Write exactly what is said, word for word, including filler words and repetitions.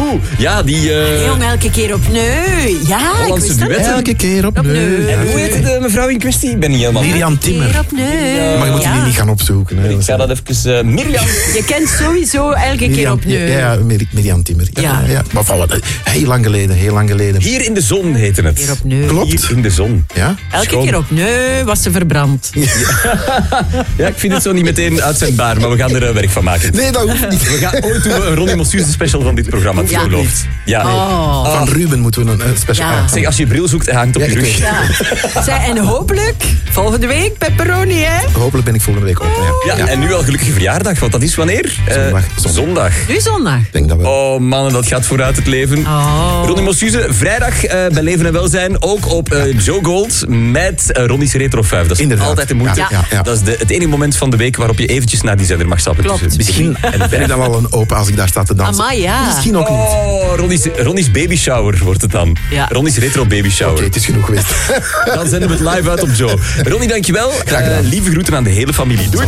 Oeh, ja, die... Uh... Hey, jong, elke keer opnieuw. Ja, Hollandse ik wist dat. Elke keer opnieuw. En hoe heet de mevrouw in kwestie? Ik ben niet helemaal... Mirjam Timmer. Keer opnieuw. Maar je moet ja. die niet gaan opzoeken. Hè. Ik ga dat even... Uh, Mirjam. Je kent sowieso elke keer Mirjam, opnieuw. ja, ja, Mir- Mirjam Timmer. Ja, Ja. ja. Maar vallen, heel lang geleden, heel lang geleden. Hier in de zon heette het. Keer opnieuw. Klopt. Hier in de zon. Ja? Elke Schoon. keer opnieuw was ze verbrand. Ja, ik vind het zo niet meteen uitzendbaar, maar we gaan er uh, werk van maken. Nee, dat hoeft niet. We gaan ooit doen we een Ronnie Mossuze special van dit programma. Het Ja. gelooft. Ja. Oh. Van Ruben moeten we een, een special... Ja. ah, Zeg, als je bril zoekt, hij hangt op Ja, je ik rug. weet Ja. Zij, en hopelijk volgende week pepperoni, hè? Hopelijk ben ik volgende week op. Ja. Ja, en nu al gelukkige verjaardag, want dat is wanneer? Eh, Zondag. zondag. Nu zondag. Ik denk dat wel. Oh mannen, dat gaat vooruit het leven. Oh. Ronnie Mossuze, vrijdag uh, bij Leven en Welzijn, ook op uh, Joe Gold met uh, Ronnie's Retro vijf. Dat is Inderdaad. altijd de moeite. Ja, ja, ja. Dat is de, het enige moment van de week waarop je eventjes naar die zender mag stappen. Klopt. Dus, uh, Misschien ben ik dan wel een open als ik daar sta te dansen. Amai, ja. Misschien ook niet. Oh, Ronnie's, Ronnie's baby shower wordt het dan. Ja. Ronnie's retro baby shower. Oké, het is genoeg geweest. Dan zenden we het live uit op Joe. Ronnie, dankjewel. Graag gedaan. Uh, lieve groeten aan de hele familie. Doei, doei.